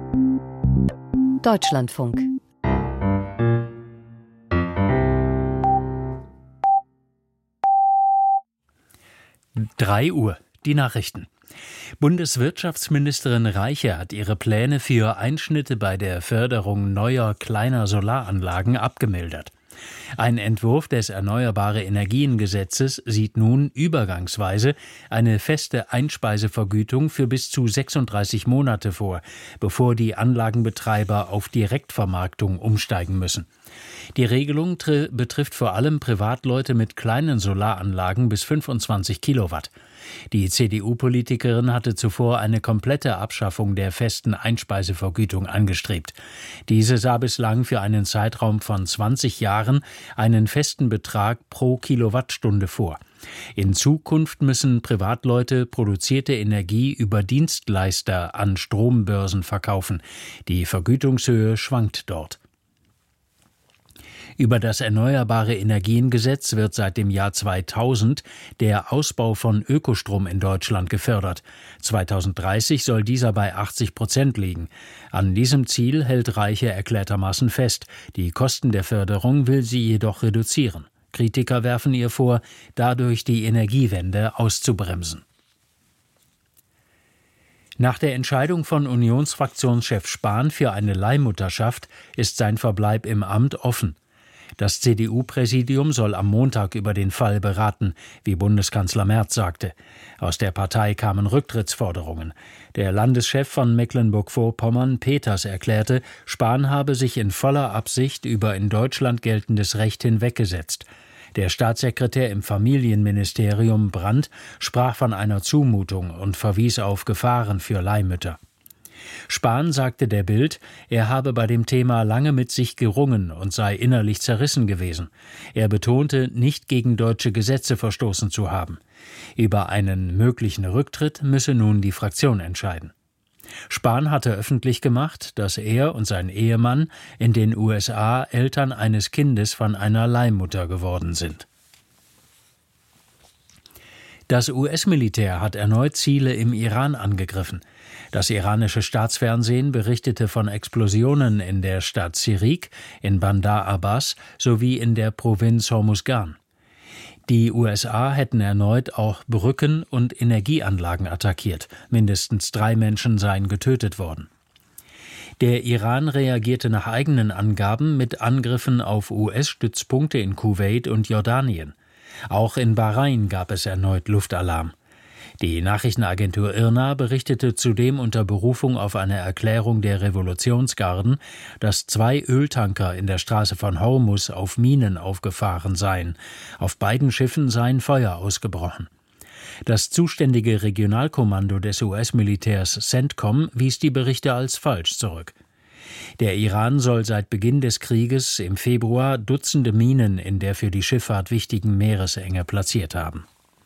Deutschlandfunk. Drei Uhr, die Nachrichten. Bundeswirtschaftsministerin Reiche hat ihre Pläne für Einschnitte bei der Förderung neuer kleiner Solaranlagen abgemildert. Ein Entwurf des Erneuerbare-Energien-Gesetzes sieht nun übergangsweise eine feste Einspeisevergütung für bis zu 36 Monate vor, bevor die Anlagenbetreiber auf Direktvermarktung umsteigen müssen. Die Regelung betrifft vor allem Privatleute mit kleinen Solaranlagen bis 25 Kilowatt. Die CDU-Politikerin hatte zuvor eine komplette Abschaffung der festen Einspeisevergütung angestrebt. Diese sah bislang für einen Zeitraum von 20 Jahren einen festen Betrag pro Kilowattstunde vor. In Zukunft müssen Privatleute produzierte Energie über Dienstleister an Strombörsen verkaufen. Die Vergütungshöhe schwankt dort. Über das Erneuerbare-Energien-Gesetz wird seit dem Jahr 2000 der Ausbau von Ökostrom in Deutschland gefördert. 2030 soll dieser bei 80% liegen. An diesem Ziel hält Reiche erklärtermaßen fest. Die Kosten der Förderung will sie jedoch reduzieren. Kritiker werfen ihr vor, dadurch die Energiewende auszubremsen. Nach der Entscheidung von Unionsfraktionschef Spahn für eine Leihmutterschaft ist sein Verbleib im Amt offen. Das CDU-Präsidium soll am Montag über den Fall beraten, wie Bundeskanzler Merz sagte. Aus der Partei kamen Rücktrittsforderungen. Der Landeschef von Mecklenburg-Vorpommern, Peters, erklärte, Spahn habe sich in voller Absicht über in Deutschland geltendes Recht hinweggesetzt. Der Staatssekretär im Familienministerium Brandt sprach von einer Zumutung und verwies auf Gefahren für Leihmütter. Spahn sagte der Bild, er habe bei dem Thema lange mit sich gerungen und sei innerlich zerrissen gewesen. Er betonte, nicht gegen deutsche Gesetze verstoßen zu haben. Über einen möglichen Rücktritt müsse nun die Fraktion entscheiden. Spahn hatte öffentlich gemacht, dass er und sein Ehemann in den USA Eltern eines Kindes von einer Leihmutter geworden sind. Das US-Militär hat erneut Ziele im Iran angegriffen. Das iranische Staatsfernsehen berichtete von Explosionen in der Stadt Sirik, in Bandar Abbas sowie in der Provinz Hormuzgan. Die USA hätten erneut auch Brücken und Energieanlagen attackiert. Mindestens 3 Menschen seien getötet worden. Der Iran reagierte nach eigenen Angaben mit Angriffen auf US-Stützpunkte in Kuwait und Jordanien. Auch in Bahrain gab es erneut Luftalarm. Die Nachrichtenagentur IRNA berichtete zudem unter Berufung auf eine Erklärung der Revolutionsgarden, dass 2 Öltanker in der Straße von Hormuz auf Minen aufgefahren seien. Auf beiden Schiffen seien Feuer ausgebrochen. Das zuständige Regionalkommando des US-Militärs CENTCOM wies die Berichte als falsch zurück. Der Iran soll seit Beginn des Krieges im Februar Dutzende Minen in der für die Schifffahrt wichtigen Meeresenge platziert haben.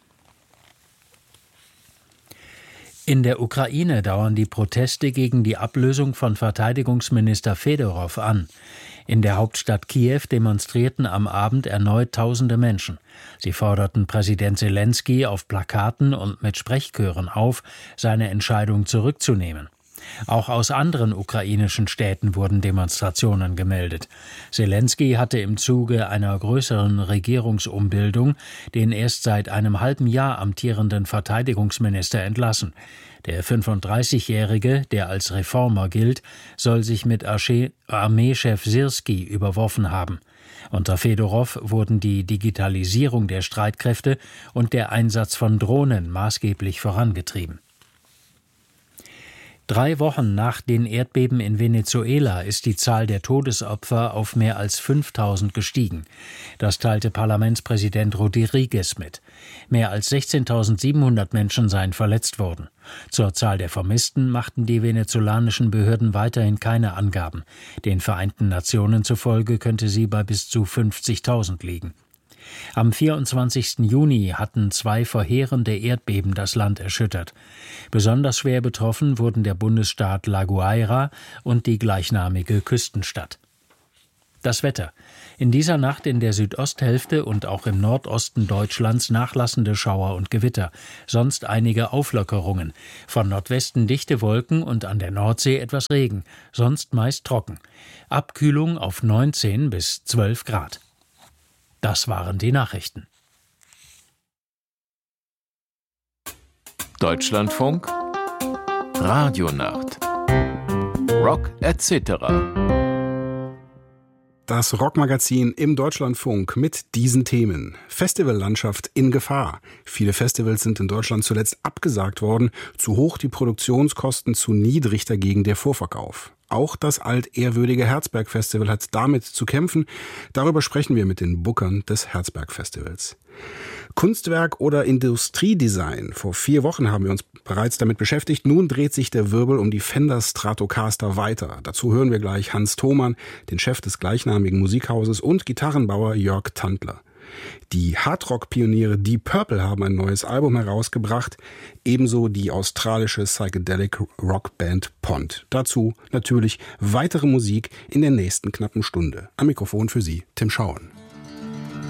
In der Ukraine dauern die Proteste gegen die Ablösung von Verteidigungsminister Fedorow an. In der Hauptstadt Kiew demonstrierten am Abend erneut tausende Menschen. Sie forderten Präsident Selenskyj auf Plakaten und mit Sprechchören auf, seine Entscheidung zurückzunehmen. Auch aus anderen ukrainischen Städten wurden Demonstrationen gemeldet. Selenskyj hatte im Zuge einer größeren Regierungsumbildung den erst seit einem halben Jahr amtierenden Verteidigungsminister entlassen. Der 35-Jährige, der als Reformer gilt, soll sich mit Armeechef Syrskij überworfen haben. Unter Fedorow wurden die Digitalisierung der Streitkräfte und der Einsatz von Drohnen maßgeblich vorangetrieben. 3 Wochen nach den Erdbeben in Venezuela ist die Zahl der Todesopfer auf mehr als 5.000 gestiegen. Das teilte Parlamentspräsident Rodríguez mit. Mehr als 16.700 Menschen seien verletzt worden. Zur Zahl der Vermissten machten die venezolanischen Behörden weiterhin keine Angaben. Den Vereinten Nationen zufolge könnte sie bei bis zu 50.000 liegen. Am 24. Juni hatten 2 verheerende Erdbeben das Land erschüttert. Besonders schwer betroffen wurden der Bundesstaat La Guaira und die gleichnamige Küstenstadt. Das Wetter. In dieser Nacht in der Südosthälfte und auch im Nordosten Deutschlands nachlassende Schauer und Gewitter, sonst einige Auflockerungen. Von Nordwesten dichte Wolken und an der Nordsee etwas Regen, sonst meist trocken. Abkühlung auf 19 bis 12 Grad. Das waren die Nachrichten. Deutschlandfunk Radionacht Rock etc. Das Rockmagazin im Deutschlandfunk mit diesen Themen. Festivallandschaft in Gefahr. Viele Festivals sind in Deutschland zuletzt abgesagt worden. Zu hoch die Produktionskosten, zu niedrig dagegen der Vorverkauf. Auch das altehrwürdige Herzberg-Festival hat damit zu kämpfen. Darüber sprechen wir mit den Bookern des Herzberg-Festivals. Kunstwerk oder Industriedesign. Vor 4 Wochen haben wir uns bereits damit beschäftigt. Nun dreht sich der Wirbel um die Fender Stratocaster weiter. Dazu hören wir gleich Hans Thomann, den Chef des gleichnamigen Musikhauses, und Gitarrenbauer Jörg Tandler. Die Hardrock-Pioniere Deep Purple haben ein neues Album herausgebracht, ebenso die australische Psychedelic-Rockband Pond. Dazu natürlich weitere Musik in der nächsten knappen Stunde. Am Mikrofon für Sie Tim Schauen.